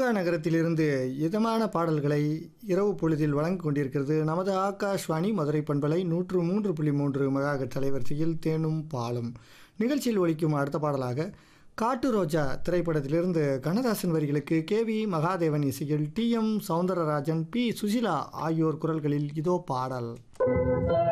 நகரத்திலிருந்து இதமான பாடல்களை இரவு பொழுதில் வழங்கிக் கொண்டிருக்கிறது நமது ஆகாஷ்வாணி மதுரை பண்பலை 103.3 மெகாஹெர்ட்ஸ் அலைவரிசையில் தேனும் பாலும். நிகழ்ச்சியில் ஒலிக்கும் அடுத்த பாடலாக காட்டு ரோஜா திரைப்படத்திலிருந்து கண்ணதாசன் வரிகளுக்கு கேவி மகாதேவன் இசையில் டி.எம். சௌந்தரராஜன், பி. சுசிலா ஆகியோர் குரல்களில் இதோ பாடல்.